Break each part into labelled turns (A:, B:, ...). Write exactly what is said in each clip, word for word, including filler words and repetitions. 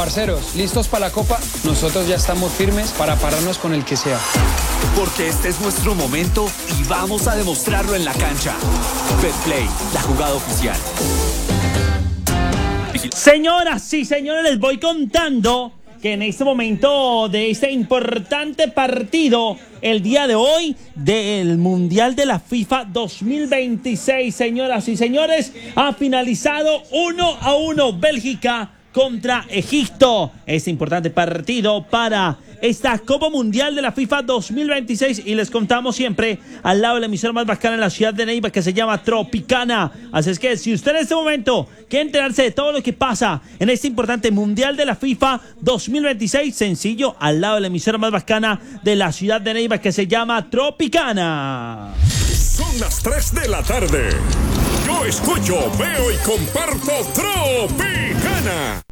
A: Parceros, ¿listos para la copa? Nosotros ya estamos firmes para pararnos con el que sea.
B: Porque este es nuestro momento y vamos a demostrarlo en la cancha. Betplay, la jugada oficial.
C: Señoras y señores, les voy contando que en este momento de este importante partido, el día de hoy, del Mundial de la FIFA dos mil veintiséis, señoras y señores, ha finalizado uno a uno Bélgica contra Egipto. Este importante partido para esta Copa Mundial de la FIFA dos mil veintiséis, y les contamos siempre al lado de la emisora más bacana en la ciudad de Neiva, que se llama Tropicana. Así es que si usted en este momento quiere enterarse de todo lo que pasa en este importante Mundial de la FIFA dos mil veintiséis, sencillo, al lado de la emisora más bacana de la ciudad de Neiva, que se llama Tropicana.
D: Son las tres de la tarde. Yo escucho, veo y comparto Tropicana.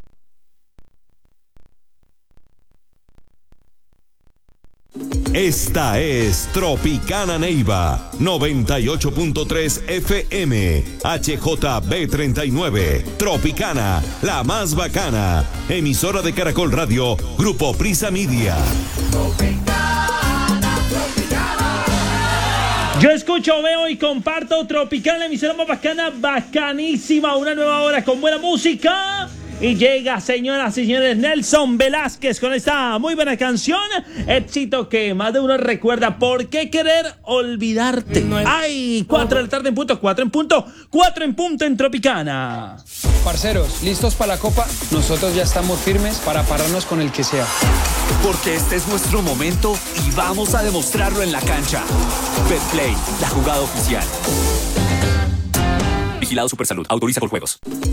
E: Esta es Tropicana Neiva, noventa y ocho punto tres F M, H J B treinta y nueve, Tropicana, la más bacana, emisora de Caracol Radio, Grupo Prisa Media.
C: Tropicana, Tropicana. Yo escucho, veo y comparto Tropicana, la emisora más bacana, bacanísima, una nueva hora con buena música. Y llega, señoras y señores, Nelson Velázquez con esta muy buena canción. Éxito que más de uno recuerda. ¿Por qué querer olvidarte? ¡Ay! Cuatro de la tarde en punto, cuatro en punto, cuatro en punto en Tropicana.
A: Parceros, ¿listos para la copa? Nosotros ya estamos firmes para pararnos con el que sea.
B: Porque este es nuestro momento y vamos a demostrarlo en la cancha. Betplay, la jugada oficial. Vigilado Supersalud. Autoriza con juegos.